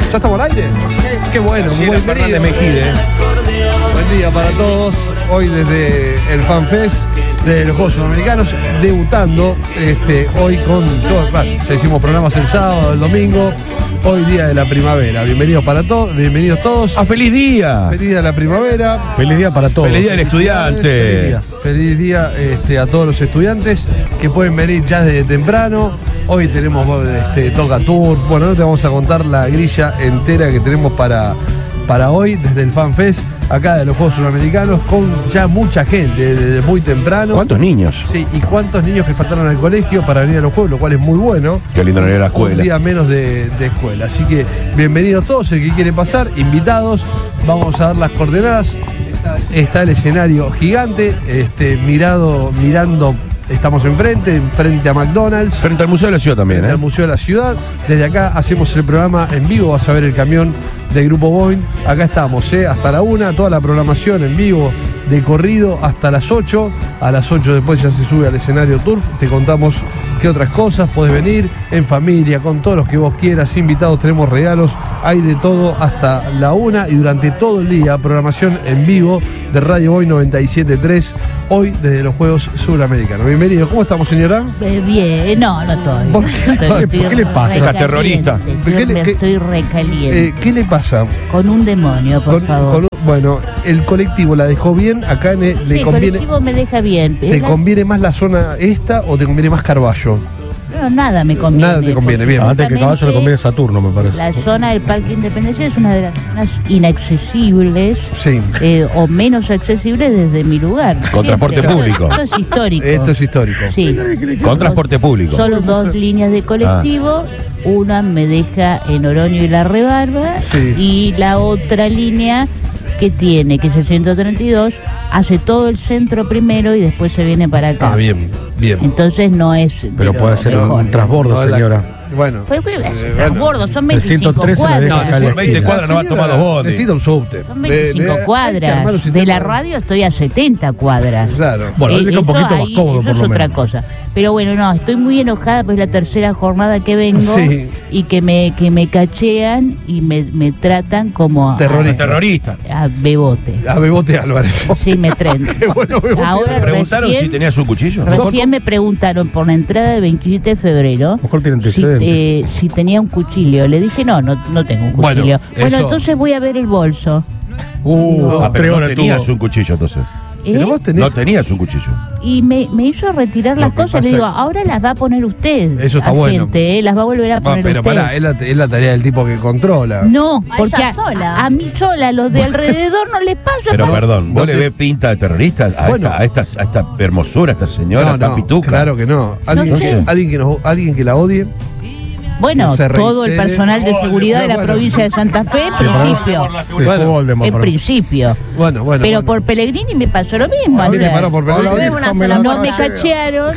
¿Ya estamos al aire? Qué bueno, Sí, buen Fernández Mejide. Buen día para todos. Hoy desde el FanFest de los Juegos Sudamericanos, debutando hoy con todos. Ya hicimos programas el sábado, el domingo. Hoy día de la primavera. Bienvenidos para todos, bienvenidos todos. ¡Feliz día! Feliz día de la primavera. Feliz día para todos. Feliz día del estudiante. Feliz día a todos los estudiantes que pueden venir ya desde temprano. Hoy tenemos Toca Tour. Bueno, no te vamos a contar la grilla entera que tenemos para hoy desde el FanFest acá de los Juegos Sudamericanos, con ya mucha gente desde muy temprano. ¿Cuántos niños? Sí, y cuántos niños que faltaron al colegio para venir a los Juegos, lo cual es muy bueno. Qué lindo no ir a la Un escuela. día menos de escuela. Así que bienvenidos todos, el que quiere pasar, invitados. Vamos a dar las coordenadas. Está el escenario gigante, mirando, estamos enfrente a McDonald's. Frente al Museo de la Ciudad también, Frente al Museo de la Ciudad. Desde acá hacemos el programa en vivo, vas a ver el camión del Grupo Boeing. Acá estamos, hasta la 1, toda la programación en vivo de corrido hasta las 8. A las 8 después ya se sube al escenario Turf. Te contamos qué otras cosas. Podés venir en familia, con todos los que vos quieras. Invitados, tenemos regalos. Hay de todo hasta la 1 y durante todo el día programación en vivo de Radio Boeing 97.3. Hoy desde los Juegos Suramericanos. Bienvenido. ¿Cómo estamos, señora? Bien, no estoy. ¿Por qué? ¿Qué le pasa? Esa terrorista. Estoy recaliente. ¿Qué le pasa? Con un demonio, por favor. Bueno, el colectivo la dejó bien. Acá le El conviene. colectivo me deja bien. ¿Te conviene más la zona esta o te conviene más Carballo? No, nada me conviene. Nada te conviene, bien. Antes que Caballo le conviene Saturno, me parece. La zona del Parque Independencia es una de las zonas inaccesibles Sí. o menos accesibles desde mi lugar. Con transporte público. Esto es histórico. Esto es histórico. Sí. Con transporte público. Solo 2 líneas de colectivo. Una me deja en Oroño y La Rebarba. Sí. Y la otra línea que tiene, que es el 132, hace todo el centro primero y después se viene para acá. Ah, bien, bien. Entonces no es. Pero puede ser mejor. un transbordo, No, señora. Bueno. Pero ¿qué es? bueno. Transbordo, son El 25 113 me deja cuadras. acá en la son 20 esquina. cuadras, no va a tomar 2 botes. Necesita un subte. Son 25 hay que cuadras. armar un De sistema. la radio estoy a 70 cuadras. Claro. Bueno, él está un Eso poquito más ahí, cómodo, eso por es lo otra menos. cosa. Pero bueno, no, estoy muy enojada, pues es la tercera jornada que vengo Sí. y que me cachean y me tratan como Terrorista. a bebote. A Bebote Álvarez. Sí, me traen. Qué bueno, Bebote. Ahora ¿Te preguntaron recién- si tenías un cuchillo? Recién me preguntaron por la entrada del 27 de febrero A lo mejor tiene antecedentes. si tenía un cuchillo. Le dije, no tengo un Bueno, cuchillo. Bueno, eso- entonces voy a ver el bolso. Pero 3 no horas tenías tuvo. un cuchillo entonces. Pero vos tenés. No tenías un cuchillo. Y me hizo retirar las que cosas. Le pasa- digo, ahora las va a poner usted. Eso está bueno. Gente, las va a volver a Ah, poner pero usted. pará, es la tarea del tipo que controla. No, A porque ella sola. a mí sola, los de alrededor no les pasa. Pero por- perdón, ¿vos le ves pinta de terrorista a, Bueno. a esta hermosura, a esta señora, a esta pituca? Claro que no. sé. Alguien que la odie. Bueno, se todo el reitere. personal de seguridad de la Bueno. provincia de Santa Fe, en Sí, principio. Sí, Bueno, fue Voldemort, En para mí. principio. Bueno. Pero bueno. por Pellegrini me pasó lo mismo. ¿Quién te ayer. paró por Pellegrini? Hola, una sola No puerta. me cachearon,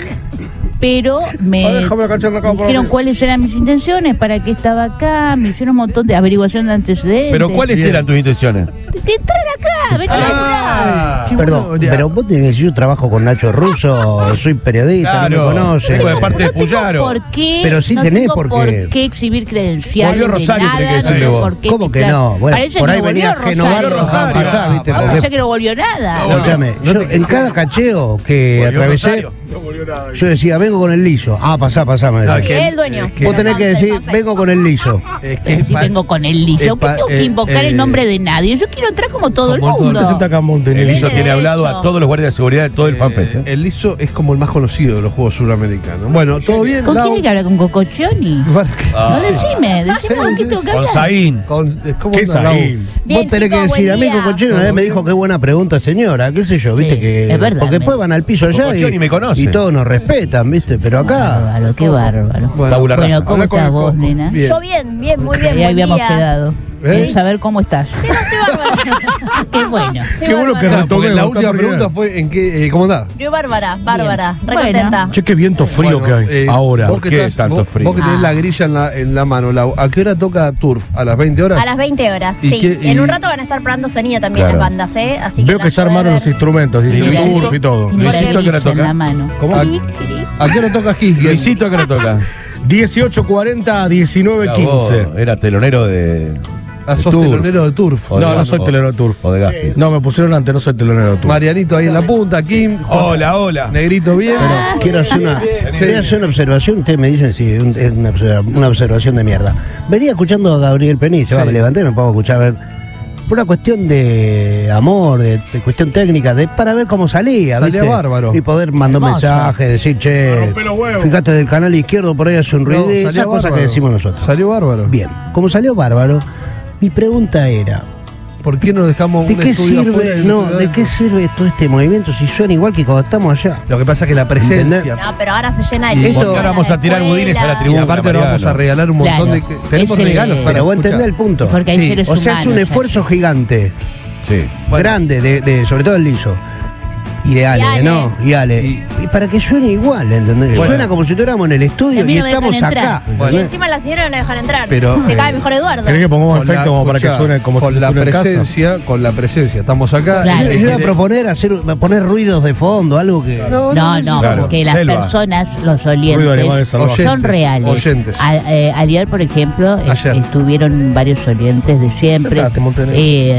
pero me Déjame cachar acá por dijeron aquí. cuáles eran mis intenciones, para qué estaba acá, me hicieron un montón de averiguación de antecedentes. ¿Pero cuáles Bien. eran tus intenciones? De entrar acá, venir a laburar. Qué Perdón, bueno, pero vos tenés que decir, yo trabajo con Nacho Russo, soy periodista, no me conoce. vengo de parte de No tengo Puyaro. por qué, Pero sí no tenés tengo por por qué. qué exhibir credenciales. Volvió Rosario, de tenés que nada, decirle no tengo vos. por qué ¿Cómo que explicar. no? Bueno, Parece por que ahí no venía volvió Genovarro a Rosario. pasar, ¿viste? Parece Porque, que no volvió nada. escúchame, yo en cada cacheo que Volvió atravesé, Rosario. yo decía, vengo con el liso. Ah, pasá, me No, decía. es que- el dueño. es que- Vos tenés que decir, Perfecto. vengo con el liso. Es que Pero si vengo con el liso, ¿qué tengo que invocar el nombre de nadie? Yo quiero entrar como todo el Como todo el mundo. Presenta acá a El Montenegro. ISO tiene derecho. hablado a todos los guardias de seguridad de todo el FanFest. El liso es como el más conocido de los Juegos Suramericanos. Bueno, ¿todo bien? ¿Con Lau? quién hay que hablar? ¿Con Cocochoni? Bueno, No, decime ¿con quién tengo que Con hablar? Saín. ¿Cómo ¿Qué anda, Lau? Saín? Bien, Vos tenés que chicos, decir, buen a mí día. Cocochoni una vez me dijo, qué buena pregunta, señora, qué sé yo, viste Sí, que. es verdad, porque después van al piso allá Cocochoni me conoce. y todos nos respetan, viste, pero acá. Bárbaro, qué bárbaro. Bueno, Tabula Bueno, rasa. ¿cómo Habla con estás el vos, Coco. nena? Bien. Yo bien, muy bien. Y ahí buen habíamos día. quedado. ¿Eh? Saber cómo estás. Sí, no estoy bárbara. Qué bueno. Qué bueno que Claro, porque retomemos. la está última por pregunta llegar. fue en qué, ¿cómo andás? Yo bárbara, re Bueno. contenta. Che, qué viento frío Bueno, que hay ahora. vos que ¿Por qué estás- tanto vos- frío? Vos que tenés Ah. la grilla en la mano, Lau, ¿a qué hora toca Turf? ¿A las 20 horas? A las 20 horas, ¿Y sí. qué- y- En un rato van a estar probando sonido también Claro. las bandas, ¿eh? Así Veo que que ya armaron los instrumentos, dice Sí. surf y todo. Tengo la Luisito, ¿a qué hora grilla en toca? la mano. ¿Cómo? ¿A qué hora toca Gisgen? Luisito, ¿a qué le toca? 18:40 a 19:15. Era telonero de. Sos telonero de Turf. No soy telonero de Turf. O de Gaspi. No, me pusieron antes, no soy telonero de Turf. Marianito ahí en la punta, Kim. Hola. Negrito bien. Quiero hacer una observación. Ustedes me dicen si es una observación de mierda. Venía escuchando a Gabriel Penice, me levanté y me pongo a escuchar, a ver, por una cuestión de amor, de cuestión técnica, para ver cómo salía, Salía bárbaro. Y poder mandar un mensaje, decir, che, fíjate del canal izquierdo, por ahí hace un ruido, esas cosas que decimos nosotros. Salió bárbaro. Bien, como salió bárbaro, mi pregunta era, ¿por qué no dejamos ¿de un qué estudio sirve? afuera y un No, estudio ¿de adentro? qué sirve todo este movimiento si suena igual que cuando estamos allá? Lo que pasa es que la presencia. ¿Entendés? No, pero ahora se llena el Esto- chico, Porque ahora vamos a tirar la budines a la escuela. Y tribuna. aparte ahora vamos a regalar un montón Claro. de. Tenemos Ese- regalos para Pero vos escuchar. entendés el punto. Porque hay Sí. seres O sea, es un humanos esfuerzo aquí. gigante, Sí. grande, de sobre todo el liso. Y de Ale, Ale. ¿no? Y Ale. Y- Y para que suene igual, ¿entendés? Bueno. Suena como si estuviéramos en el estudio A mí y no me estamos dejan acá. entrar. Y ¿entendés? encima la señora no la dejan entrar. Pero, Te cae mejor Eduardo. ¿Querés que pongamos Con la- efecto como para que escuchá, suene como con si la estuviera en casa? presencia, con la presencia. Estamos acá. Claro. Yo iba a proponer poner ruidos de fondo, algo que. No, Claro. porque las Selva. personas, los Ruido de animales oyentes, salvajes. son reales. Oyentes. Ayer, por ejemplo, Ayer. estuvieron varios oyentes de siempre. Sentate, Montenegro.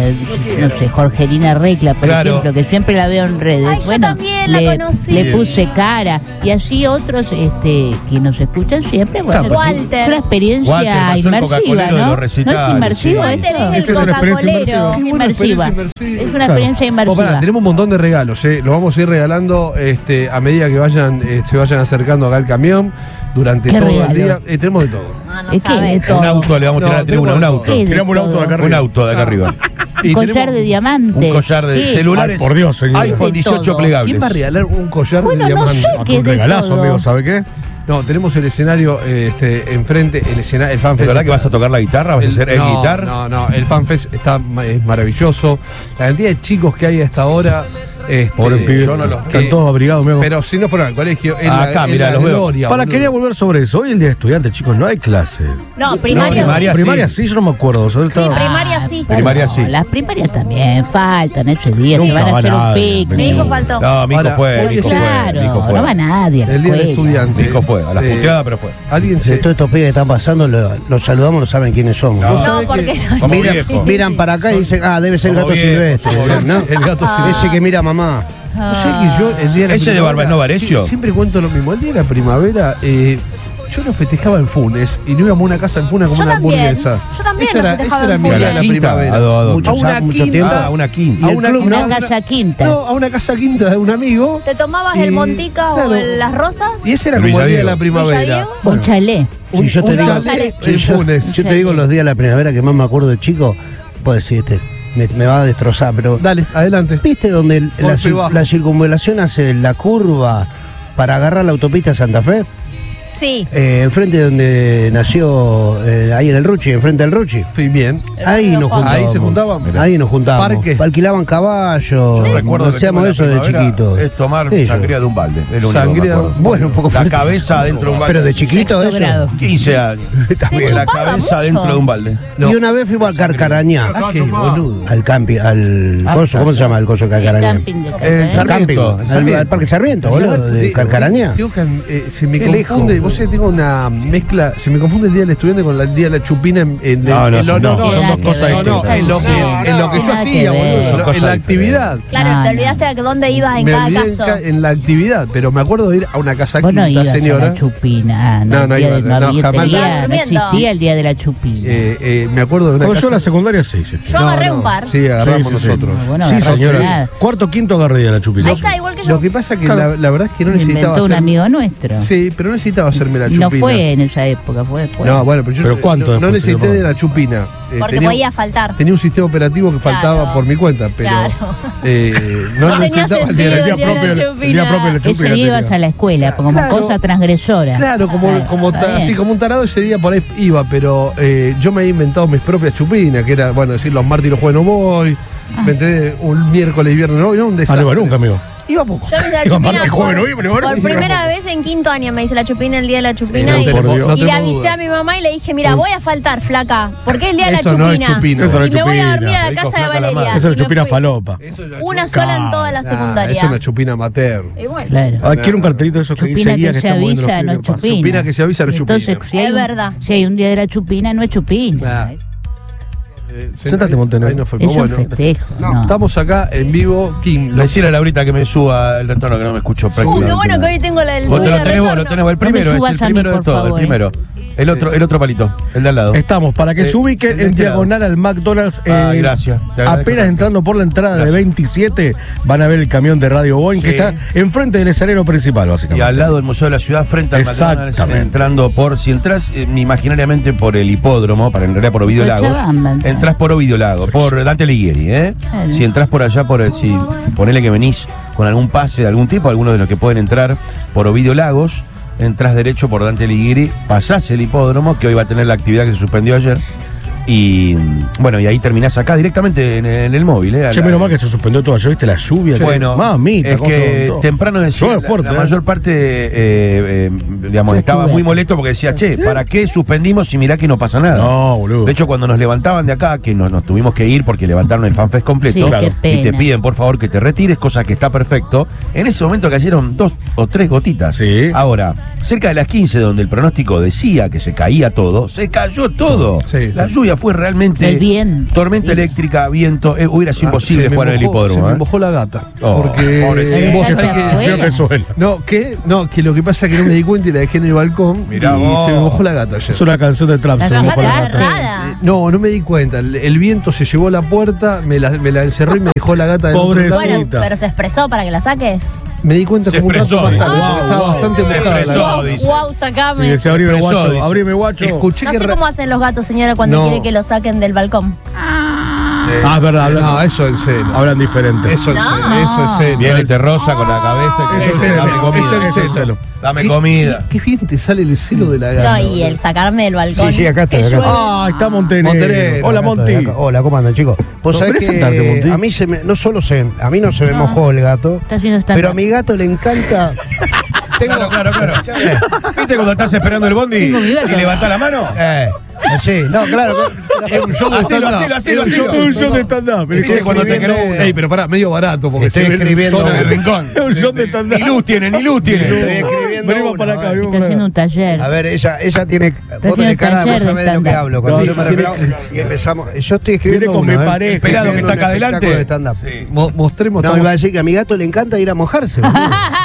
No sé, Jorgelina Recla, por Claro. ejemplo, que siempre la veo en redes. Ay, yo bueno, también la conocí. le puse cara. Y así otros que nos escuchan siempre. Bueno, Walter. es una experiencia Walter pasó el inmersiva, Coca-Colero de ¿no? los ¿No recitales, es inmersivo sí. esto? Walter Esto es una experiencia inmersiva. Es Qué buena inmersiva. experiencia inmersiva. Es una experiencia Bueno, inmersiva. pará, tenemos un montón de regalos, los vamos a ir regalando a medida que se vayan acercando acá al camión durante ¿Qué todo regalo? el día. Tenemos de todo. No, no Es que sabe. de todo. Un auto le vamos a tirar a la tribuna, un tenemos auto. ¿Qué de Tiramos un auto de acá todo? arriba. Un auto de acá arriba. Y Un collar tenemos- de diamante. Un collar de ¿Qué? celulares. Ay, por Dios, señor. iPhone De 18 todo. plegables. ¿Quién va a regalar un collar Bueno, de no diamante? sé. Ah, ¿Qué un de regalazo, todo? amigo, ¿sabe qué? No, tenemos el escenario enfrente, el FanFest. ¿De verdad que vas a tocar la guitarra? ¿Vas a hacer el no, guitar? No, el FanFest es maravilloso. La cantidad de chicos que hay a esta hora. Pobre pibe. yo no lo- Están todos abrigados, amigo. Pero si no fueron al colegio, Acá, mirá, los veo. gloria, Para, boludo. quería volver sobre eso. Hoy el día de estudiante, chicos, no hay clase. No, primaria, primaria. sí. Primaria sí, yo no me acuerdo. Sobre el Sí, sábado. primaria sí. Primaria sí. Las primarias también faltan ese día. Nunca Se van a va hacer un nadie, picnic. Mi hijo faltó. No, Mico Ahora, fue, hoy Mico es- fue. Claro, Mico fue. no va nadie a la El día del escuela. estudiante. Mico fue, a la puteada, pero fue. Alguien De se. todos estos pibes que están pasando, los saludamos, no saben quiénes somos. No. ¿no? No, porque son Como Miran, viejo. miran para acá y dicen, debe ser el Como gato viejo, silvestre. como viejo. ¿no? El gato silvestre. Ese que mira a mamá. No sé que yo el día de la ¿Ese de primavera- Barbanó Varecio? Siempre cuento lo mismo. El día de la primavera, yo lo festejaba en Funes y no íbamos a una casa en Funes como Yo una también. hamburguesa. Yo también Esa lo era, festejaba esa era en mi Funes. día de la Quinta, primavera. a Mucho, A una mucho quinta. tiempo. Ah, una quinta. A ¿Y el una club, quinta- Una casa quinta. No, a una casa quinta de un amigo. ¿Te tomabas Y, el Montica claro. o el Las Rosas? Y ese era El como el día de Villadiego. la primavera. ¿Villadiego? Un chalet. Si yo te Un digo, chalet si en yo, Funes. yo te digo los días de la primavera que más me acuerdo de chico, puedo decir, me va a destrozar, pero Dale, adelante. ¿viste donde Golpe bajo. la circunvalación hace la curva para agarrar la autopista Santa Fe? Sí. Enfrente de donde nació, ahí en el Ruchi, enfrente del Ruchi. Sí, bien. Ahí nos Ahí juntábamos. se juntaban. Ahí nos juntábamos. Parque. Alquilaban caballos. Yo recuerdo que Hacíamos tengo eso la de primavera, chiquito. Es tomar Sí, yo. sangría de un balde. Es lo único que me Sangría- acuerdo. Bueno, un poco La fuerte. cabeza dentro de un balde. Pero de chiquito Sexto eso. grado. 15 años. También. La chupaba cabeza mucho. dentro de un balde. No. Y una vez fuimos al Carcarañá. Ah, qué boludo. Al campi, al coso, ¿cómo se llama el coso de El Carcarañá? camping de El Carcarañá. Al camping, Sarmiento. al Parque Sarmiento, boludo, de Carcarañá. Se me Qué confunde, lejos. vos sabés, tengo una mezcla, se me confunde el día del estudiante con el día de la chupina en No, no, en lo- son dos cosas no, no, distintas. en lo que yo Nada que hacía, ver. boludo, Son en cosas la diferentes. actividad. Claro, No, te no. olvidaste de dónde ibas en Me cada olvidé caso. en la actividad, pero me acuerdo de ir a una casa Vos no quinta, ibas a señora. la chupina. Ah, No, no el día iba, de no, no, jamás. no Estaba durmiendo. existía el día de la chupina. Me acuerdo de una Cuando yo en la casa. secundaria sí, sí. Yo agarré un par. Sí, agarramos Sí, sí, sí. nosotros. Bueno, Sí, agarraste señora. nada. Cuarto, quinto agarré de la chupina. Ahí está, igual que yo. Lo que pasa que la verdad es que no Lo necesitaba inventó un hacer- amigo nuestro. Sí, pero no necesitaba hacerme la chupina. No fue en esa época, fue después. No, bueno, pero yo ¿Pero cuánto no después necesité se lo de la chupina. Porque podía faltar. Tenía un sistema operativo que faltaba Claro. por mi cuenta, pero Claro. No No tenía necesitaba el día de la sentido. El día de la propio de la chupina. chupina. Ese día ibas a la escuela como Claro. cosa transgresora. Claro, Está bien. así como un tarado ese día por ahí iba, pero yo me había inventado mis propias chupinas, que era, bueno, decir los martes y los jueves no voy, me enteré un miércoles y viernes no voy, no, un Ah, no desastre. iba nunca, amigo. Íbamos. Yo me hice la Digo, chupina martes, jueves, noviembre, por martes. primera vez en 5º año me hice la chupina el día de la chupina No, y, por Dios. No y le tengo avisé duda. a mi mamá y le dije, mira, voy a faltar, flaca, porque es el día de la Eso chupina. no es chupina. Eso no Y es me voy a chupina. dormir a la Rico, casa de flaca la Valeria. madre. Eso Y es me chupina fui. falopa. Eso es una Una chupina. sola en toda la secundaria. Es una chupina amateur. Y bueno, Claro. Ah, quiero un cartelito de esos que dice Chupina guía que que se está moviendo los avisa, no es primeros pasos. chupina. Chupina que se avisa, no es chupina. Entonces, si hay Es un- verdad. Si hay un día de la chupina, no es chupina. Ah. Séntate, Montenegro. Ahí nos fue. Es un Bueno, festejo. No. estamos acá en vivo, Kim. Le decía a Laurita que me suba el retorno, que no me escucho qué prácticamente. bueno que hoy tengo el Vos te sonido lo de tenés vos, lo retorno. tenés vos. El No me primero, es subas el a mí, primero de por todo, favor, el primero. El otro palito, el de al lado. Estamos para que se ubiquen en este diagonal al McDonald's. Gracias. Te agradezco. Apenas entrando por la entrada de Gracias. 27, van a ver el camión de Radio Boeing que Sí. está enfrente del escenario principal, Y básicamente. al lado del Museo de la Ciudad, frente al McDonald's, Exactamente. entrando por, si entras imaginariamente por el hipódromo, para en realidad por Ovidio Lagos, Cochabamba, entras por Ovidio Lagos, por Dante Alighieri, ¿eh? Claro. Si entras por allá, si ponele que venís con algún pase de algún tipo, algunos de los que pueden entrar por Ovidio Lagos, entras derecho por Dante Alighieri, pasás el hipódromo, que hoy va a tener la actividad que se suspendió ayer, y bueno, y ahí terminás acá directamente en el móvil, ¿eh? Che, menos mal que se suspendió todo. ¿Ya viste la lluvia? Bueno, mamita, es cómo se que montó. temprano decía, Llueve fuerte, la mayor parte, digamos, Yo estaba estuve muy acá. molesto porque decía, che, ¿para qué suspendimos y mirá que no pasa nada? No, boludo. De hecho, cuando nos levantaban de acá, que nos tuvimos que ir porque levantaron el FanFest completo, Sí, Claro. qué y te pena. piden por favor que te retires, cosa que está perfecto, en ese momento cayeron 2 o 3 gotitas. Sí. Ahora, cerca de las 15, donde el pronóstico decía que se caía todo, se cayó todo. Sí, La sí. lluvia fue realmente... El viento. Tormenta eléctrica, viento, hubiera sido imposible Se me jugar en el mojó- hipódromo. Se me ¿eh? mojó la gata. Oh, Porque pobrecita. vos Esa sabés se que. fue. Feo que suena. No, que lo que pasa es que no me di cuenta y la dejé en el balcón Mirá y vos. se me mojó la gata ayer. Es una canción de trap. La Se me mojó la sacaste. gata. Rara. No me di cuenta. El viento se llevó la puerta, me la encerró y me dejó la gata del otro lado. Pobrecita. Bueno, pero se expresó para que la saques. Me di cuenta Se como un rato expresó, más tarde, dijo. porque estaba Wow, bastante se mojada la expresó. gata. dice. Wow, sacame. Sí, decía, abrime Expresó, guacho, dice. abrime guacho. Escuché No que sé re- cómo hacen los gatos, señora, cuando No. quiere que lo saquen del balcón. Ah, es verdad, hablan, No, eso en serio. hablan diferente. Eso en No. serio. Eso en serio. Viene Terrosa con la cabeza y te Eso dice, es dame celo, comida. eso es Eso es celo. celo. Dame ¿Qué- comida. Qué bien te sale el celo de la gata. No, y el sacarme del balcón. Sí, sí, acá estoy, que acá llueve. estoy. Ah, está Montenegro. Montenegro, Hola, Acá estoy, Monti. acá. Hola, ¿cómo andan, chicos? Vos sabés ¿Querés sentarte, que Monti? a mí no solo a mí no se me mojó el gato, Está haciendo stand-up. pero a mi gato le encanta. Claro. ¿Viste cuando estás esperando el bondi Tengo mi gato. y levantás la mano? Sí, no, claro. Es un show de Hacelo, stand-up. hacelo. Es un show de stand-up. ¿Viste cuando te escribiendo querés? uno. Ey, pero pará, medio barato porque Estoy se ve el escribiendo sol En el uno. rincón. Es un show de stand-up. Ni luz tiene. Estoy escribiendo Venimos uno, para acá, a ver. venimos Está para haciendo acá. un taller. A ver, ella tiene. Vos haciendo tenés cara, vos taller de sabés de lo que stand-up. hablo. Cuando No, yo me sí, refiero. Y empezamos. Yo estoy escribiendo Viene con uno, me ¿eh? parezco. El pelado que Escribiendo está acá un espectáculo adelante. de stand-up. Sí. Mostremos. No, estamos- iba a decir que a mi gato le encanta ir a mojarse. boludo.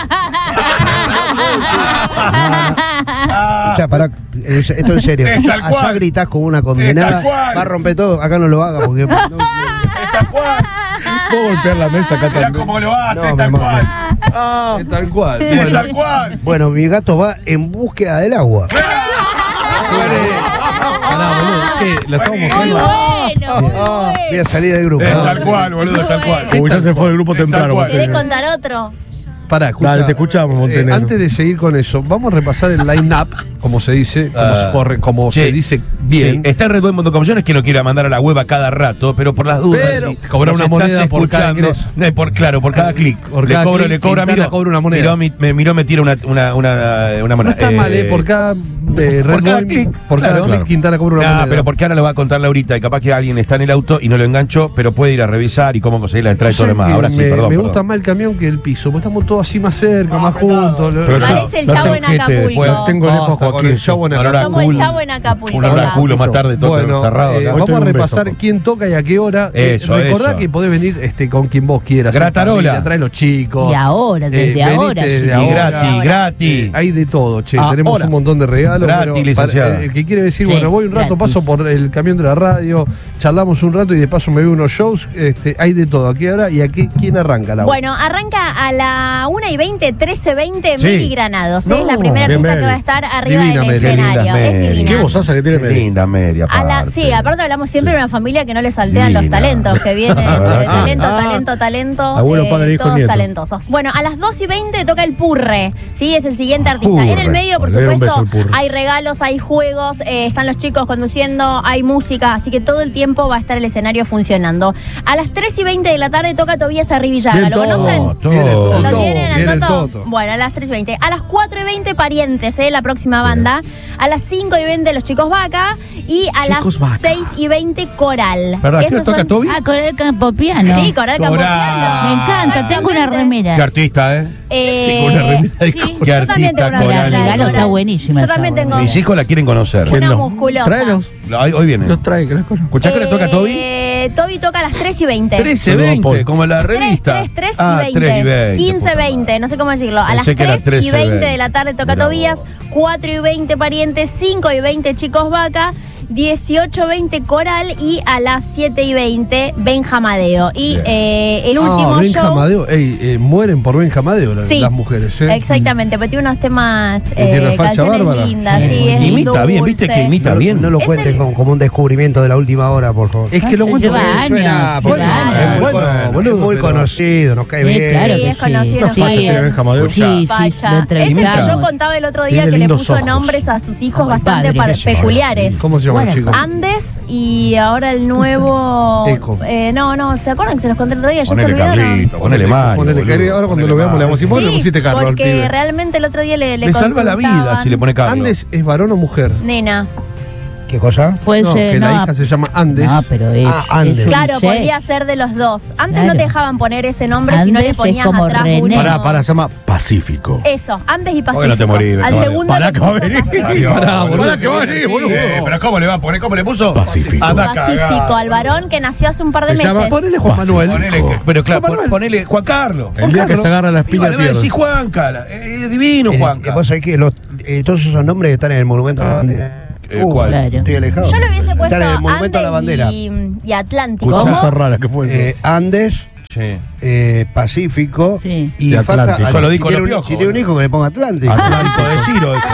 Escuchá, pará, esto en serio. Es tal cual. Allá gritás como una condenada. Es tal cual. Va a romper todo. Acá no lo haga porque. Es tal cual. Puedo golpear la mesa acá Mirá también. cómo lo hace, No, es tal mi cual. Es tal cual. Es Bueno, tal cual. Bueno, mi gato va en búsqueda del agua. pará, boludo. ¿Qué? ¿La estamos Muy mojando? bueno, muy bueno. Voy a salir del grupo. Es ¿no? tal cual, boludo, es tal cual. Uy, ya se fue el grupo Es tal temprano. cual. ¿Querés Montenegro. contar otro? Pará, escucha. Dale, te escuchamos, Montenegro. Antes de seguir con eso, vamos a repasar el line-up, como se dice, como Che, se dice bien. sí, está en redboeing.com. Es que no quiera mandar a la web a cada rato, pero por las dudas. Pero si cobra nos una estás moneda por cada escuchando, ingreso. no, claro, por cada clic. Por Le cada cobro, clic, le cobra, Quintana cobra una moneda. Me tira una moneda. No está mal, por cada por cada clic. por cada Claro. clic Quintana cobra una Nah, moneda. pero porque ahora lo va a contar Laurita y capaz que alguien está en el auto y no lo enganchó, pero puede ir a revisar y cómo conseguir la entrada y todo lo demás. Ahora sí, perdón. Me perdón. gusta más el camión que el piso, porque estamos todos así más cerca, más juntos. Pero Parece el la chavo en tarjeta, Acapulco. pues, tengo lejos a Basta con Joaquín. el chavo en Olor a Acapulco. Somos el culo. chavo en Acapulco. Un olor a acá. culo más tarde, todo Bueno, cerrado. acá. Hoy te vamos doy a un beso, repasar Paco. quién toca y a qué hora. Eso, recordá eso. que podés venir con quien vos quieras. Gratarola. Trae los chicos. Y ahora, desde venite ahora, desde sí. Y ahora. gratis, gratis. Hay de todo, che. Ahora. Tenemos un montón de regalos. Gratis, pero licenciada. el que quiere decir, Sí, bueno, voy un rato, gratis. paso por el camión de la radio, charlamos un rato y de paso me veo unos shows. Hay de todo. ¿A qué hora y a quién arranca la Bueno, arranca a la 1:20, 13:20, Sí. Meli Granados. No, es la primera bien, pista que Meli. va a estar arriba Divina del Mary, escenario. linda Es Mary. divina. Qué bozaza que tiene Mary. Linda media. Sí, aparte hablamos siempre de una familia que no le saltean los Divina. talentos, que vienen talento. Abuelo, padre, hijo, todos nieto. talentosos. Bueno, a las 2:20 toca el Purre, ¿sí? Es el siguiente artista. Purre. En el medio, por Le doy un beso supuesto, al Purre. hay regalos, hay juegos, están los chicos conduciendo, hay música, así que todo el tiempo va a estar el escenario funcionando. A las 3:20 de la tarde toca Tobías Arribillaga. Bien ¿Lo conocen? Todo. Viene todo. ¿Lo tienen Viene al Toto? Toto. Bueno, a las 3:20. A las 4:20 Parientes, la próxima banda. A las 5:20 Los Chicos Vaca. Y a Chicos las Vaca. 6:20 Coral. ¿Verdad? ¿Qué Esos toca son- Toby? Ah, con el campopiano. Sí, Coral Coral. Campopiano. Me encanta, tengo una remera. Qué artista, ¿eh? Sí, con una remera de sí, Qué yo también tengo artista, una Coral. remera de El regalo Coral. está buenísima, Yo está también tengo buena. Mis hijos la quieren conocer. ¿Quién una no? musculosa. Tráelos. Hoy viene. Los trae, que las conozco. ¿Escuchás que le toca a Toby? Toby toca a las 3:20. 13:20, como la revista. 3 Ah, y 3 y 20. 20. 15:20, no sé cómo decirlo. A las Pensé que era 3 y 20 de 13:20. la tarde toca Mirá Tobías, vos. 4:20 Parientes, 5:20 Chicos Vaca, 18:20 Coral y a las 7:20 Benjamadeo. Y el último show. Benjamadeo. Mueren por Benjamadeo Sí, las mujeres, ¿eh? exactamente, pero tiene unos temas, tiene una facha canciones bárbara. lindas, Sí. sí, es Imita bien, dulce. viste que imita bien. No lo Es cuenten el- como un descubrimiento de la última hora, por favor. Es que lo Se cuento lleva que años, Suena, porque claro. es muy, Bueno, es boludo, muy pero- conocido, nos cae Sí, bien. claro Sí, que es conocido, Una nos facha cae tiene bien. Benjamadeo. Sí, sí, Facha. lo Es el que yo entrevistamos. contaba el otro día Tiene que le lindos puso ojos. nombres a sus hijos Como el bastante padre, qué sé yo. peculiares. ¿Cómo se llama el Bueno, chico? Andes y ahora el nuevo. Eco. No, ¿se acuerdan que se los conté el otro día? Ya se Ponele olvidaron. Carlito, ponele Mario. Ponele, boludo, que ahora cuando ponele lo veamos le Mario. vamos a decir, vos le pusiste Carlos al porque pibe. realmente el otro día le Le salva la vida consultaban. si le pone Carlos. ¿Andes es varón o mujer? Nena. ¿Qué cosa? Puede No, ser, que la no. hija se llama Andes. No, pero es. Andes. es un Claro, ser. podría ser de los dos. Antes Claro. no te dejaban poner ese nombre si no le Andes es ponías como atrás René. uno. Para, se llama Pacífico. Eso, Andes y ¿Por Pacífico. qué no te morís, Al Mario? segundo Pará le que va a puso venir. Pacífico. Pará, boludo. Pará que va a venir, boludo. Pero ¿cómo le va a poner? ¿Cómo le puso? Pacífico. Anda Pacífico, cagado. al varón que nació hace un par de Se llama- meses. Ponele Juan Manuel. Pero claro, Juan Manuel. ponele Juan Carlos. El día que se agarra la espina Igual le va a pierde. decir Juanca. Es divino, Juanca. Vos sabés que todos esos nombres están en el monumento a la bandera. ¿Cuál? Claro. Estoy alejado. Yo le hubiese puesto Están en el monumento a la Andes bandera. y Atlántico. Escuchá cosa rara que fue eso. Andes, Sí. Pacífico Sí. y Y Atlántico. falta. Eso lo si dijo tiene los un- piojos, Si tiene un hijo que le ponga Atlántico. Atlántico de Ciro eso.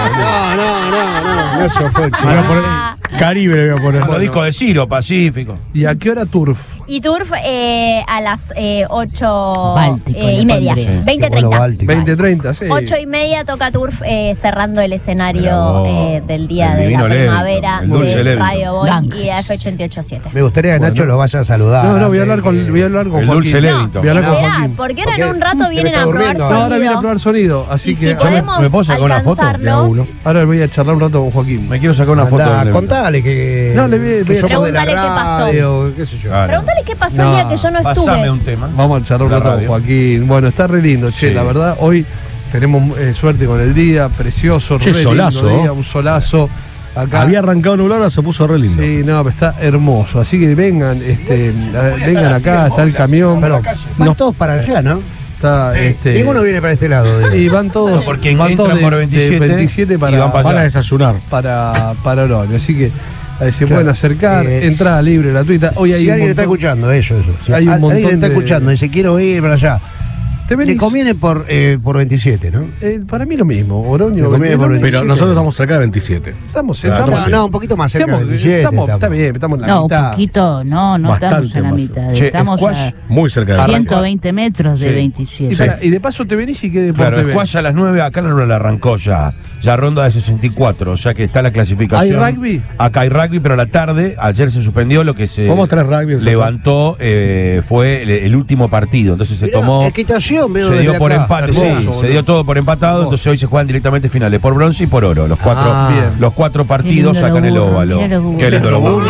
No, eso fue. chico. Le voy a poner Caribe, le voy a poner. Lo dijo de Ciro, Pacífico. ¿Y a qué hora Turf? Y Turf a las 8 Báltico, le y media. pondré. 20:30. Qué bueno, Báltico. 20:30, sí. 8:30 toca Turf cerrando el Mirá escenario vos, del día el de la divino primavera Levington, el dulce de Levington. Radio Boy Ganges. y F887. Me gustaría que Nacho lo vaya a saludar. No, voy a hablar antes con, que- voy a hablar con El Joaquín. dulce Levington. Voy a hablar con Esperá, Joaquín. porque ahora Porque en un rato vienen está a probar durmiendo. No, ahora viene a sonido. probar sonido, así Y que si ahora, podemos ¿me puedo sacar una foto? alcanzarlo, ahora voy a charlar un rato con Joaquín. Me quiero sacar una foto. Andá, del- contale que. No, le voy a- que somos de la Pregúntale qué pasó. radio, qué sé yo. Claro. pregúntale qué pasó No, el día que yo no Pasame estuve. un tema. Vamos a charlar un La rato con radio. Joaquín. Bueno, está re lindo, che, Sí. la verdad, hoy tenemos suerte con el día, precioso, Che, re solazo. lindo día, un solazo. Acá. Había arrancado nublado, ahora se puso re lindo. Sí, no, pero está hermoso. Así que vengan, vengan acá, está el camión. Perdón, van todos para allá, ¿no? Está, Ninguno viene para este lado. digo. y van todos, No, porque van entran todos por de 27 27 y para, van Van a desayunar. para Oroño. Así que se Claro. pueden acercar, entrada libre, gratuita. Hoy hay Si un alguien está montón- escuchando, eso. Si Hay un alguien montón está de- escuchando y dice quiero ir para allá, ¿Te le venís? conviene por 27, ¿no? Para mí lo mismo. Oroño. Le conviene por Oroño, Pero 27. nosotros estamos cerca de 27. Estamos, Claro, estamos, No, un poquito más cerca de 27. está bien, estamos en la No, un mitad. poquito, no Bastante estamos a la más. mitad. Che, Estamos squash, a Muy cerca de Arranca. 120 metros de Sí. 27. Y, pará, y de paso te venís y qué deporte Claro, el ves. Squash a las 9, acá no la arrancó ya. Ya ronda de 64, o sea que está la clasificación. ¿Hay rugby? Acá hay rugby, pero a la tarde, ayer se suspendió lo que se ¿Cómo traes rugby en levantó, fue el último partido. Entonces se Mirá, tomó. equitación, veo Se desde dio por acá. empate, Hermoso, sí, boludo. se dio todo por empatado, Hermoso. entonces hoy se juegan directamente finales, por bronce y por oro, los cuatro, Ah, los cuatro partidos lindo acá en el los burros, óvalo. mirá los burros. Qué lindo los burros.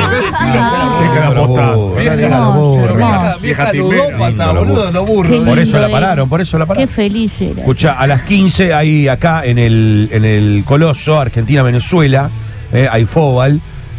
Vieja Hermoso, vieja timera. boludo, no burro. Qué Por eso la lindo pararon, por eso la Qué pararon. feliz era. Escucha, a las 15 hay acá en el Coloso, Argentina-Venezuela, hay fútbol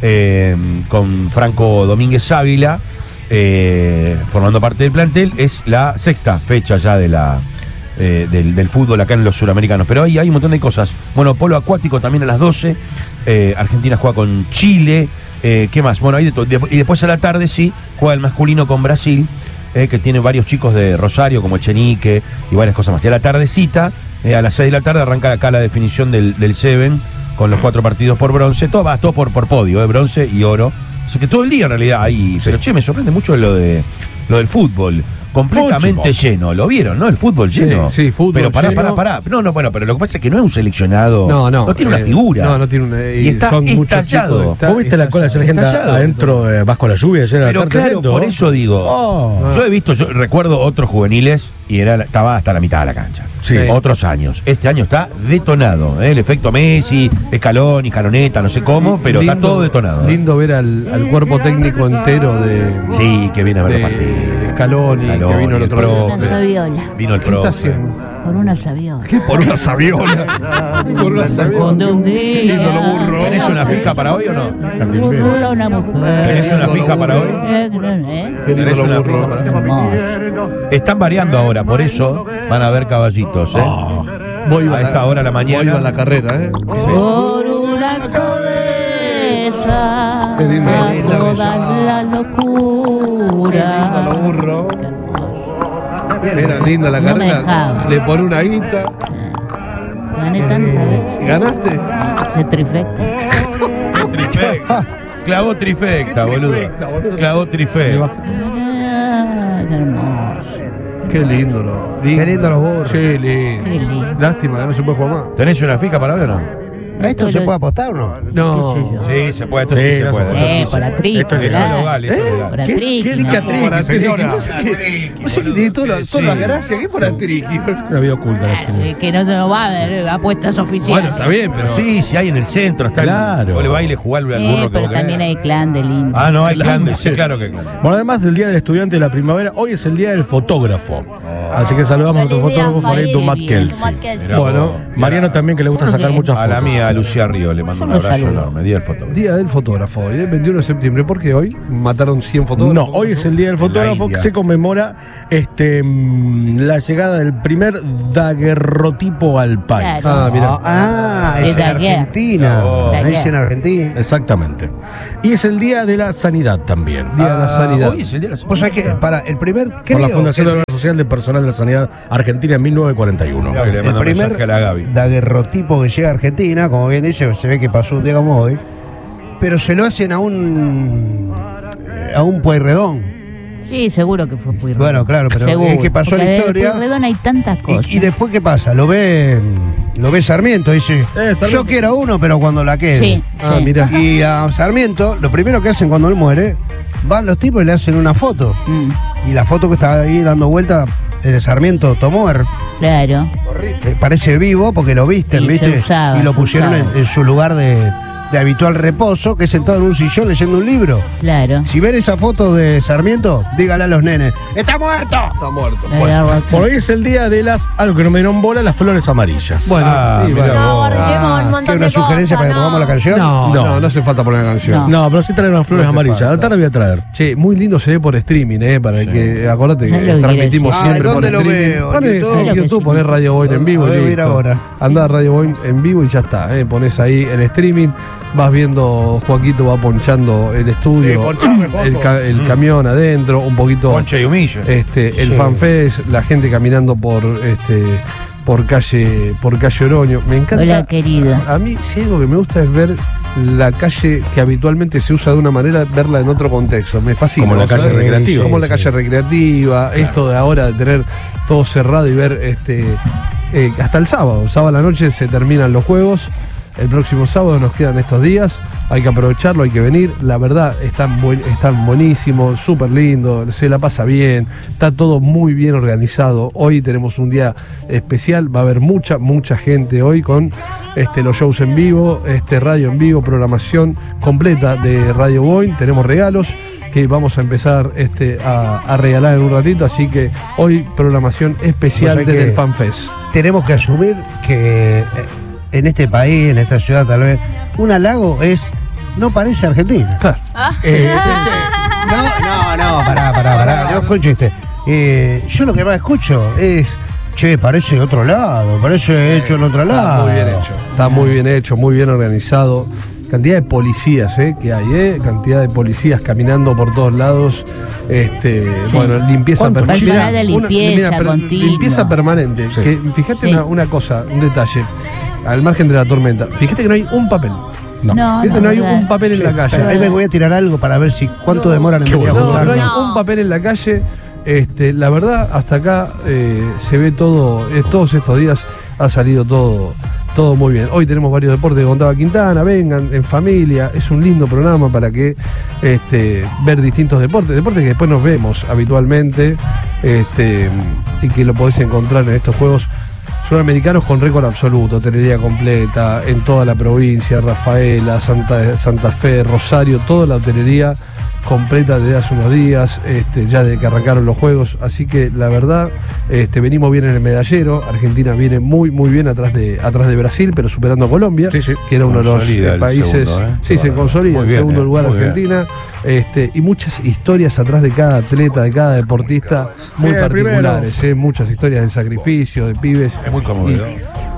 con Franco Domínguez Ávila formando parte del plantel. Es la sexta fecha ya de del fútbol acá en los suramericanos. Pero ahí hay un montón de cosas. Bueno, polo acuático también a las 12. Argentina juega con Chile. ¿Qué más? Bueno, hay de todo. Y después a la tarde sí juega el masculino con Brasil, que tiene varios chicos de Rosario, como Echenique y varias cosas más. Y a la tardecita, a las 6 de la tarde, arranca acá la definición del Seven con los 4 partidos por bronce, todo por podio, bronce y oro. O sea que todo el día en realidad ahí. Pero me sorprende mucho lo del fútbol. Completamente lleno. ¿Lo vieron, no? El fútbol lleno. Sí, fútbol. Pero pará. No, bueno, pero lo que pasa es que no es un seleccionado. No tiene una figura. No tiene una. Y está estallado. ¿Vos viste la cola de gente adentro, vas con la lluvia? Pero claro, por eso digo. Yo recuerdo otros juveniles y estaba hasta la mitad de la cancha. Sí. Otros años. Este año está detonado. El efecto Messi, Escalón, Escaloneta, no sé cómo, pero está todo detonado. Lindo ver al cuerpo técnico entero de. Sí, que viene a ver los partidos. Escalón, que vino el otro profe. Una sabiola. Vino el ¿Qué está profe. haciendo? Por una sabiola. ¿Qué? Por una sabiola. Por una sabiola. De un día. Lindo lo burro. ¿Tenés una fija para hoy o no? Burla una mujer. ¿Tenés una fija para hoy? Qué lindo ¿Tenés lo una burro. fija para hoy? Hermoso. Están variando ahora, por eso van a haber caballitos, Voy a esta hora de la mañana. Voy a la carrera, Por una cabeza. Qué lindo. A toda la locura. Qué lindo lo burro. Era linda la No me carrera. dejaba. Le pone una guita. Gané tantas veces. ¿Ganaste? Se trifecta. Trifecta. Clavó trifecta, boludo. trifecta, boludo. Clavó trifecta. Qué hermoso. Qué lindo. Qué lindo los burros. Sí, lindo. Qué lindo. Lástima que no se puede jugar más. ¿Tenés una fija para hoy o no? ¿A esto se puede apostar o no? No. Sí, se puede, esto Sí, sí se no se puede. puede. Esto sí Por se la puede. triqui, Esto es legal, esto es legal. Por la ¿Qué triqui, dica ¿no? triqui, señora? No sé qué tiene todas las gracias. ¿Qué por la triqui? Una vida oculta la señora. Que no va a haber apuestas oficiales. Bueno, está bien, pero. Sí, si hay en el centro, está Claro. Vos le baile jugar al burro que pero vos también querés. hay clan de lindo. Ah, no, hay clan, sí, claro que clan. Bueno, además del Día del Estudiante de la Primavera, hoy es el Día del Fotógrafo. Así que saludamos a nuestro fotógrafo favorito, Matt Kelsey. Mirá Bueno, vos. Mariano también, que le gusta sacar muchas A fotos. la mía, a Lucía Río, le mando Yo un lo abrazo saludo. enorme. Día del fotógrafo. Día del fotógrafo hoy, 21 de septiembre. ¿Por qué hoy? ¿Mataron 100 fotógrafos? No, hoy es el Día del En la Fotógrafo, que India. se conmemora la llegada del primer daguerrotipo al país. Claro. Ah, mirá. Es en Daguerre. Argentina. Daguerre. Es en Argentina. Exactamente. Y es el Día de la Sanidad también. Día de la sanidad. Hoy es el día de la Vos sabés que para el primer. Por la creo Fundación que de la Social de Personal de la Sanidad Argentina en 1941. Mirá que le el mando un primer mensaje a la Gaby. daguerrotipo que llega a Argentina, como bien dice, se ve que pasó un día como hoy, pero se lo hacen a un Pueyrredón. Sí, seguro que fue Pueyrredón. Bueno, claro, pero Seguro. es que pasó Porque la de historia. Pueyrredón hay tantas cosas. Y después, ¿qué pasa? Lo ve Sarmiento, dice, Sarmiento. yo quiero uno, pero cuando la quede. Sí. Ah, sí. mirá. Y a Sarmiento, lo primero que hacen cuando él muere, van los tipos y le hacen una foto. Mm, Y la foto que estaba ahí dando vuelta, de Sarmiento tomó, claro. parece vivo porque lo visten, Sí, ¿viste? se usaba, y lo se pusieron usaba. en su lugar de habitual reposo, que es sentado en un sillón leyendo un libro. Claro. Si ven esa foto de Sarmiento, dígale a los nenes, ¡está muerto! Está muerto. Por hoy es el día de algo que no me dieron bola, las flores amarillas. Bueno, Ah, y mirá bueno. No, Gordimos un montón ¿Qué, una de sugerencia cosas, para que no. pongamos la canción? No hace falta poner la canción. No. No, pero sí traer unas flores No hace amarillas. falta. A la tarde voy a traer. Che, muy lindo se ve por streaming, para el que, acordate ¿Sabes que lo que transmitimos quiere siempre decir? por ¿Dónde lo streaming. veo? Ponés ¿En YouTube? en YouTube, ponés Radio Boeing en vivo A y ver, voy a ir listo. ahora. Andá a Radio Boeing en vivo y ya está, ponés ahí el streaming, vas viendo, Joaquito va ponchando el estudio, el camión adentro, un poquito Concha y humilla. el fanfest, la gente caminando por calle Oroño. Me encanta. Hola, querido. A mí, si algo que me gusta es ver la calle que habitualmente se usa de una manera, verla en otro contexto. Me fascina. Como la calle ¿sabes? recreativa. Como la calle recreativa. Esto de ahora de tener todo cerrado y ver hasta el sábado. El sábado a la noche se terminan los juegos. El próximo sábado nos quedan estos días. Hay que aprovecharlo, hay que venir. La verdad, están buenísimos, súper lindo, se la pasa bien, está todo muy bien organizado. Hoy tenemos un día especial, va a haber mucha gente hoy con los shows en vivo, radio en vivo, programación completa de Radio Boeing. Tenemos regalos que vamos a empezar a regalar en un ratito, así que hoy programación especial Vos sabés desde que el FanFest. Tenemos que asumir que en este país, en esta ciudad tal vez, un halago no parece Argentina. Claro. No, pará, no fue un chiste. Yo lo que más escucho es, che, parece otro lado, parece hecho en otro lado. Muy bien hecho. Está muy bien hecho, muy bien organizado. Cantidad de policías que hay, cantidad de policías caminando por todos lados. Bueno, limpieza permanente. Personal de limpieza continua. Limpieza permanente. Sí. Que, fíjate Sí. una cosa, un detalle. al margen de la tormenta, fíjate que no hay un papel. No, Fíjate, no hay verdad. un papel en la calle. Ahí me voy a tirar algo para ver si cuánto demoran en venir a No, jugar. no hay No. un papel en la calle. La verdad, hasta acá se ve todo. Todos estos días ha salido todo muy bien. Hoy tenemos varios deportes de Contaba Quintana. Vengan en familia. Es un lindo programa para que ver distintos deportes que después nos vemos habitualmente y que lo podés encontrar en estos juegos sudamericanos con récord absoluto, hotelería completa en toda la provincia, Rafaela, Santa Fe, Rosario, toda la hotelería completa desde hace unos días, ya de que arrancaron los juegos, así que la verdad, venimos bien en el medallero. Argentina viene muy bien atrás de Brasil, pero superando a Colombia, Sí, sí. que era uno de los Consolida el países, segundo, sí, se consolida Muy en bien, segundo lugar muy bien. Argentina, y muchas historias atrás de cada atleta, de cada deportista, muy Sí, el particulares, muchas historias de sacrificio, de pibes. Es muy conmovedor.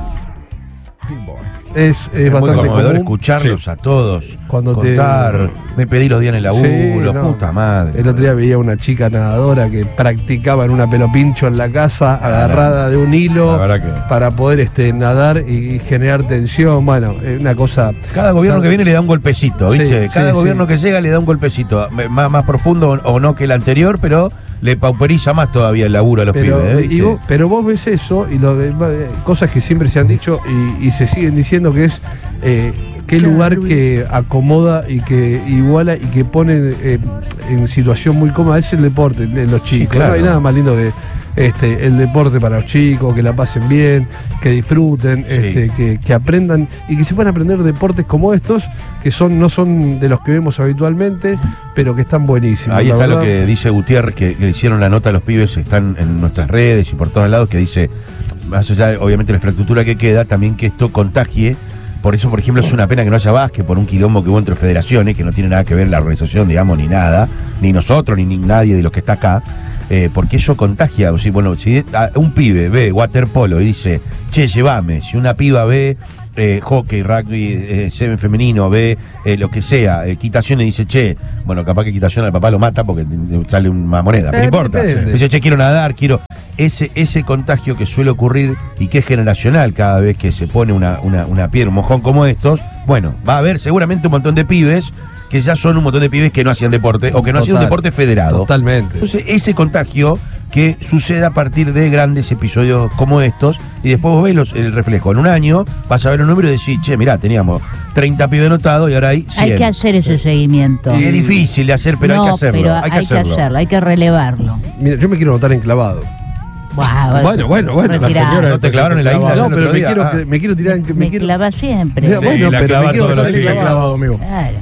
Es Es muy bastante conmovedor común. escucharlos a todos. Cuando contar, me pedí los días en el laburo, Sí, no. puta madre. El otro día veía una chica nadadora que practicaba en una pelopincho en la casa, agarrada de un hilo, La verdad que- para poder nadar y generar tensión. Bueno, una cosa. Cada gobierno que viene le da un golpecito, ¿viste? Sí, Cada sí, gobierno sí. que llega le da un golpecito. Más profundo o no que el anterior, pero le pauperiza más todavía el laburo a los Pero, pibes. ¿viste? pero vos ves eso y cosas que siempre se han dicho y se siguen diciendo que es qué lugar que acomoda y que iguala y que pone en situación muy cómoda es el deporte de los chicos. claro. No hay nada más lindo que el deporte para los chicos, que la pasen bien, que disfruten, Sí. que aprendan y que se puedan aprender deportes como estos, que no son de los que vemos habitualmente, pero que están buenísimos. Ahí la está lo verdad. que dice Gutiérrez, que le hicieron la nota a los pibes, están en nuestras redes y por todos lados, que dice, más allá de, obviamente, la infraestructura que queda, también que esto contagie. Por eso, por ejemplo, es una pena que no haya básquet por un quilombo que hubo entre federaciones, que no tiene nada que ver la organización, digamos, ni nada, ni nosotros, ni nadie de los que está acá, porque eso contagia. O sea, bueno, si un pibe ve waterpolo y dice, che, llévame, si una piba ve hockey, rugby, femenino, ve lo que sea, equitación y dice, che, bueno, capaz que equitación al papá lo mata porque sale una moneda, pero no importa. depende. Dice, che, quiero nadar, quiero... Ese contagio que suele ocurrir y que es generacional cada vez que se pone una piedra, un mojón como estos, bueno, va a haber seguramente un montón de pibes que ya son un montón de pibes que no hacían deporte o que no hacían un deporte federado. Totalmente. Entonces, ese contagio que sucede a partir de grandes episodios como estos, y después vos ves el reflejo. En un año vas a ver un número y decís, che, mirá, teníamos 30 pibes anotados y ahora hay 100. Hay que hacer ese seguimiento. Y es difícil de hacer, pero no, hay que hacerlo. pero hay que hacerlo. hay que relevarlo. Mira, yo me quiero anotar enclavado. Bueno, La señora ¿No te clavaron en la isla? No, el pero otro día? me quiero tirar en. Me clava siempre. Mira, Sí, bueno, la pero clava me quiero todos los anotar días. enclavado. amigo. Claro.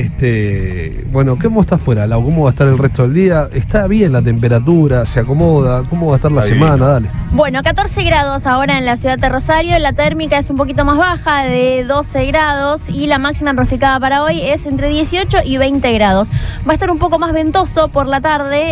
Bueno, ¿cómo está afuera, Lau? ¿Cómo va a estar el resto del día? ¿Está bien la temperatura? ¿Se acomoda? ¿Cómo va a estar la Está semana? bien. Dale. Bueno, 14 grados ahora en la ciudad de Rosario, la térmica es un poquito más baja, de 12 grados, y la máxima pronosticada para hoy es entre 18 y 20 grados. Va a estar un poco más ventoso por la tarde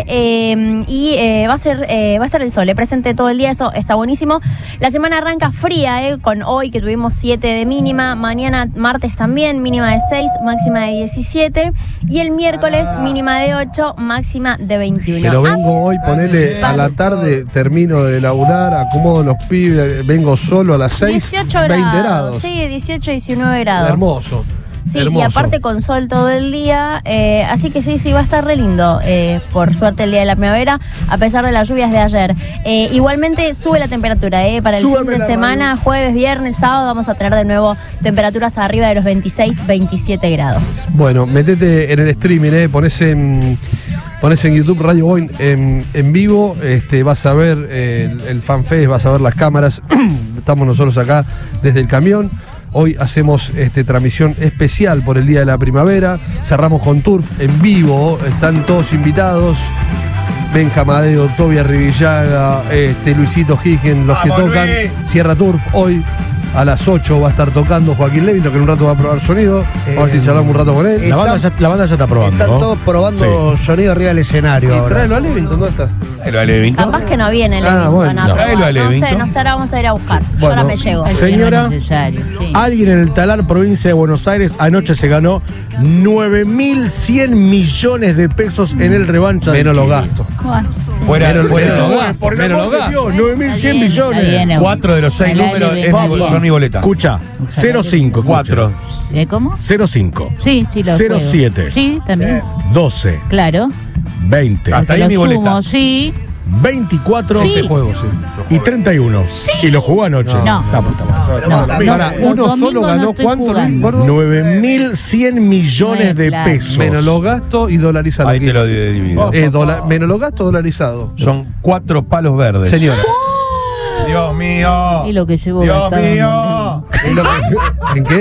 y va a estar el sol presente todo el día, eso está buenísimo. La semana arranca fría, con hoy que tuvimos 7 de mínima, mañana martes también, mínima de 6, máxima de 17, y el miércoles mínima de 8, máxima de 21. Pero vengo hoy, ponele a la tarde, termino de laburar, acomodo los pibes, vengo solo a las 6, 18 20 grados. grados. Sí, 18, 19 grados. Hermoso. Sí, hermoso. y aparte con sol todo el día, así que sí, va a estar re lindo, por suerte el día de la primavera, a pesar de las lluvias de ayer. Igualmente sube la temperatura, para el fin de semana, jueves, viernes, sábado, vamos a tener de nuevo temperaturas arriba de los 26, 27 grados. Bueno, metete en el streaming, ponés en YouTube Radio Boing en vivo, vas a ver el fanfest, vas a ver las cámaras, estamos nosotros acá desde el camión. Hoy hacemos transmisión especial por el Día de la Primavera, cerramos con Turf en vivo, están todos invitados, Benja Madeo, Toby Arribillaga, Luisito Higgins, los que tocan, cierra Turf hoy. A las 8 va a estar tocando Joaquín Levito, que en un rato va a probar sonido. Vamos a ver si charlamos un rato con él. La banda ya está probando. Están ¿no? todos probando sonido arriba del escenario. Y ahora. tráelo a Levington, ¿dónde está? ¿Lo de Levington? Capaz que no viene el Ah, Levington, bueno. a probar. Tráelo a No sé, Levington. ahora vamos a ir a buscar. Yo Bueno, ahora me llego. Señora. Es necesario, sí. Sí. Alguien en el Talar, provincia de Buenos Aires, anoche se ganó 9.100 millones de pesos en el revancha. Menos los Kili. gastos. Fuera Eso, de por el menos amor de los Dios, gastos. 9.100 Está millones. bien. 4 de los 6 Al aire números venga son mi boleta. Escucha, 05. 4. ¿Cómo? 05. Sí, sí, lo 07. juego. Sí, también. 12. Claro. 20. Hasta ahí Los mi boleta. sumo, sí. 24 Sí. Ese juego, sí. y 31. Y lo jugó anoche. No. Estamos. No, Para, los uno solo domingos ganó no estoy ¿cuánto, Luis? jugando. Gordo? 9.100 millones de Claro. pesos. Menos los gastos y dolarizados. Ahí te lo divido. Menos los gastos dolarizados. Son 4 palos verdes. Señora. Dios mío. Y lo que llevo Dios gastado en mío. ¿En qué?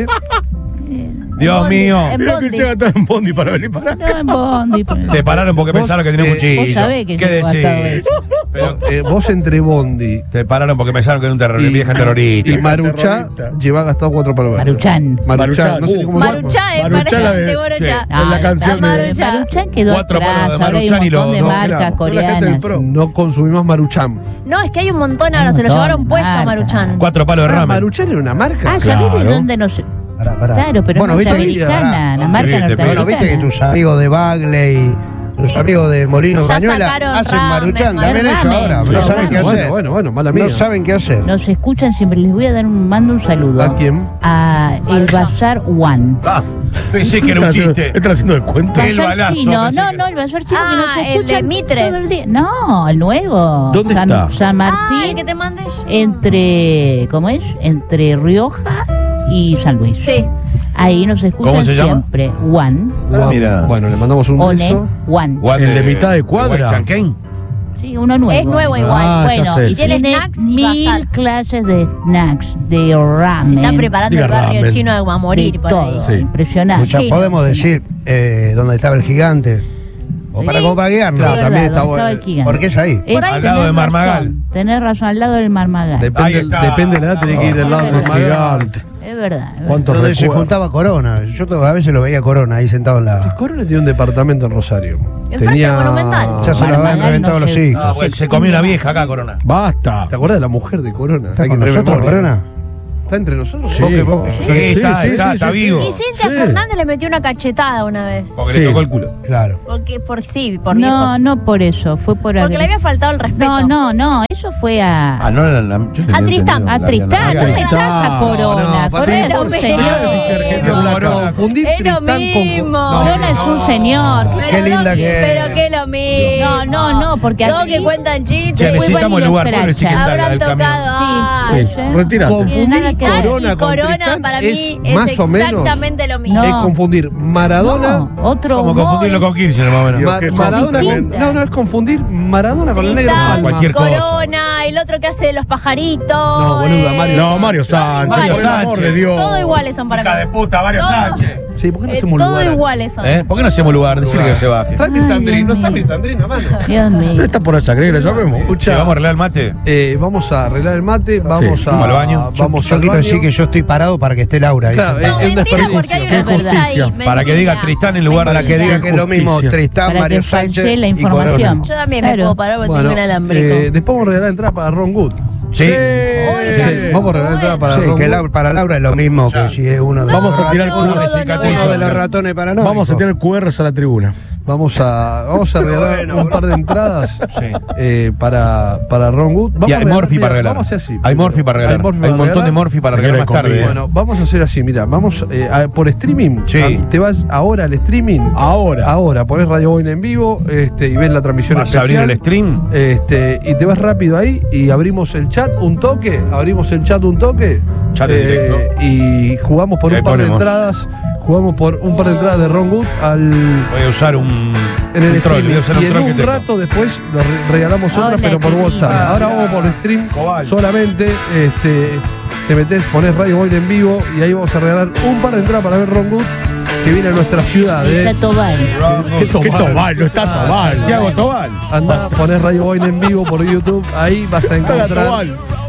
Dios bondi, mío. en Creo que bondi. llega todo en bondi para venir para acá. No, en bondi. Te pararon porque pensaron que tenía un cuchillo. Vos sabés que ¿Qué yo he gastado decís? eso. Pero Vos entre Bondi te pararon porque pensaron que era un terrorista, vieja terrorista. y Maruchá terrorista. lleva gastado 4 palos verdes. Maruchan. Maruchá, no sé cómo se llama. Maruchá, Maruchá, la de- parece Segorochá. sí. Es la canción de- Maruchá. Maruchan quedó 4 palos atrás. de Ahora hay un Maruchan y montón los de dos marcas Claro, fue la gente del coreanas. pro. No consumimos Maruchán. No, es que hay un montón ahora, se lo montón, llevaron puesto a marca. Maruchan. 4 palos de ramen. Maruchán era una marca. Ah, ¿sabés de Claro. dónde nos...? Pará. Claro, pero Bueno, viste que- norteamericana, la marca Sí, te- norteamericana. Bueno, viste que tus amigos de Bagley, tus amigos de Molino Ya Cañuela sacaron hacen ramen, Maruchán. También ramen. ellos ahora. Sí, No saben qué ramen. hacer. Bueno, mala mía. No saben qué hacer. Nos escuchan siempre. Les voy a mando un saludo. ¿A quién? A El Bazar One. Ah, pensé que era un chiste. ¿Están haciendo descuento? El balazo, chino, pensé no, que- no, el Bazar chino que nos Ah, el escuchan de Mitre. todo el día. No, el nuevo. ¿Dónde San, está? San Ah, Martín, el que te mandé yo. entre, ¿cómo es? Entre Rioja y San Luis. Sí. Ahí nos escuchan ¿Cómo se llama? siempre. One, Mira. Bueno, le mandamos un One, beso. One. ¿El de mitad de cuadra? Chanquén. Sí, uno nuevo. Es nuevo igual. Ah, ya Bueno, sé, y sí. tiene Snacks y 1000 bazar. clases de snacks, de ramen. Se está preparando Diga el barrio ramen. chino a morir de por todo. ahí. Sí. Impresionante. Escuchá, Sí, podemos decir dónde estaba el gigante. O para Sí. como para guiarnos. Claro, Sí, también verdad, está donde bueno. estaba el gigante. Porque es ahí. Es- Al lado de tenés Marmagal. razón, tenés razón, al lado del Marmagal. Ahí Depende, está. depende de la edad, tiene que ir del lado del El Magal. gigante. Es verdad. es ¿Cuánto Donde se recuerdo? juntaba Corona. Yo a veces lo veía Corona ahí sentado en la. Corona tiene un departamento en Rosario. Enfrente del Monumental. Ya se lo habían Marmagal reventado no los se- hijos. Ah, bueno, se comió una vieja acá, Corona. Basta. ¿Te acuerdas de la mujer de Corona? ¿Está Hay con que tener nosotros, memoria. Corona? ¿Está entre nosotros? Sí. Vos que vos- Sí, está sí, vivo. Y Cintia Sí. Fernández le metió una cachetada una vez. Porque Sí. le tocó el culo. Claro. Porque, por No, viejo. no por eso, fue por Porque le agre- había faltado el respeto. No, eso fue a Ah, no, yo tenía A Tristán. entendido a que Tristán, había- no metas a Corona. no, Corona sí, es un porque- señor. Confundir Es lo Tristán mismo. Corona es un señor. Pero Qué linda que es. Pero que lo mismo. No, porque Todos aquí- que cuentan chistes. Che, Después necesitamos van y el lo lugar, pobre, sí que escrachan. salga Habrán del camión. tocado. Ah, Sí, ¿sí? retirate. Tiene Confundir nada que ver. Corona y con Corona Tristán para mí es más o menos exactamente lo mismo. No. es confundir Maradona. No, otro Como humor. confundirlo con Kirchner, más o menos. Dios, qué Maradona distinta. no, es confundir Maradona con el negro Tristán, Palma. Cualquier cosa. Corona, el otro que hace los pajaritos. No, boluda, Mario. No, Mario Sánchez, Mario por el amor Sánchez. de Dios. Todos iguales son para mí. Hija de puta, Mario Todo. Sánchez. Sí, ¿por qué no hacemos un Todos lugar? iguales son. ¿Por qué no hacemos lugar? Decirle que se baje. Está Ay, Mirtandrín, no Dios está mío. Mirtandrín a mano. Dios mío. Está por esa cree, ya vemos. Che, Escucha, vamos a arreglar el mate. vamos a arreglar el mate, vamos Sí. a. ¿Vamos al baño? Vamos Yo al quiero baño. decir que yo estoy parado para que esté Laura ahí. Claro, sentada. No, es un mentira, desperdicio. porque hay Qué una persona ahí. justicia. Para que diga Tristán en lugar Para de... que diga que es lo mismo Justicia. Tristán, Para Mario que falsee Sánchez la y información. Corona. Yo también Claro. me puedo parar porque Bueno, tengo un alambrico. después vamos a regalar entrada para Ron Good. Sí. Sí, vamos a regalar entrada para Sí, Ron que Good. para Laura es lo mismo que si es uno de Vamos los a tirar ratones, QR, uno de los ratones paranoicos. Vamos a tirar QRs a la tribuna. Vamos a regalar un par de entradas para Ron Good. Vamos Y a hay regalar- Morphy mira, para regalar. Vamos a hacer así. Hay Morphy para regalar. Morphy Hay un montón de regalar. Morphy para Se regalar quiere más tarde. comer. Bueno, vamos a hacer así, mira, vamos por streaming. Sí. Te vas ahora al streaming. Ahora. Ahora, pones Radio Boina en vivo y ves la transmisión Vas a abrir especial. el stream. Y te vas rápido ahí y abrimos el chat un toque. Chat en directo. Y jugamos por Ahí un par de ponemos. entradas. Jugamos por un par de entradas de Ron Good Voy a usar un en el un troll. streaming. Voy a usar Y un en troll que un tengo. rato después lo regalamos Hola, otras, pero por querida. WhatsApp. Ahora vamos por stream Cobal. solamente. Te metes, pones Radio Boina en vivo y ahí vamos a regalar un par de entradas para ver Ron Good que viene a nuestra ciudad. Está Tobal. ¿Qué ¿Qué Tobal? No está Tobal. Santiago Tobal. Andá, ponés Radio Boina en vivo por YouTube, ahí vas a Está la encontrar Tobal.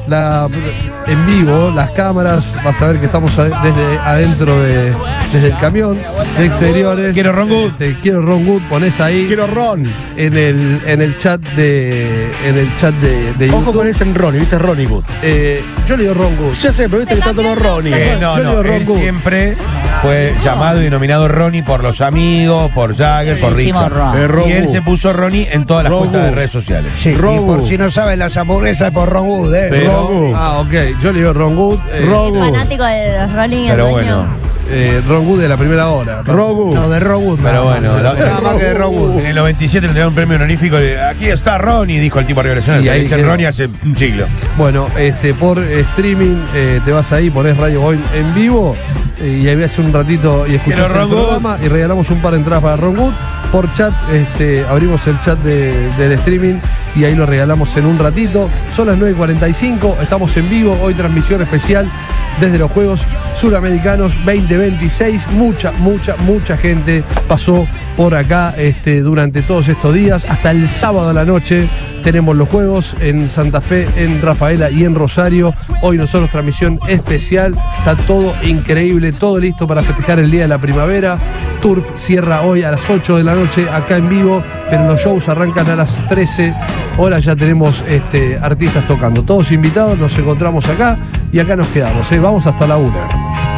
en vivo, las cámaras, vas a ver que estamos desde adentro desde el camión, de exteriores. Quiero Ron Good. Quiero Ron Good, ponés ahí. Quiero Ron. En el chat de YouTube. Ojo con ese en Ronnie, ¿viste? Ronnie Good. Yo le digo Ron Good. Ya sé, pero viste que está todo Ronnie. No, él siempre fue llamado y denominado Ronnie por los amigos, por Jagger, por Richard. Y él se puso Ronnie en todas las cuentas de redes sociales. Sí, y por si no saben, las hamburguesas por Ron Good, Ok, yo le digo Ron Good. Fanático de los Rolling y el Pero dueño. bueno. Ron Good de la primera hora. Ron Good. No, de Ron Good. Pero bueno, nada más que de Ron Good. en el 97 le dieron un premio honorífico de aquí está Ronnie, dijo el tipo arriba de la escena. Y ahí dice quedó. Ronnie hace un siglo. Bueno, por streaming te vas ahí, ponés Radio Boing en vivo y ahí ves un ratito y escuchás Quiero el Ron Good. programa y regalamos un par de entradas para Ron Good. Por chat, abrimos el chat del streaming y ahí lo regalamos en un ratito. Son las 9:45, estamos en vivo, hoy transmisión especial desde los Juegos Suramericanos 2026. Mucha gente pasó por acá durante todos estos días. Hasta el sábado a la noche tenemos los Juegos en Santa Fe, en Rafaela y en Rosario. Hoy nosotros transmisión especial. Está todo increíble, todo listo para festejar el Día de la Primavera. Turf cierra hoy a las 8 de la noche acá en vivo, pero los shows arrancan a las 13 horas. Ya tenemos artistas tocando. Todos invitados, nos encontramos acá y acá nos quedamos. Vamos hasta la 1.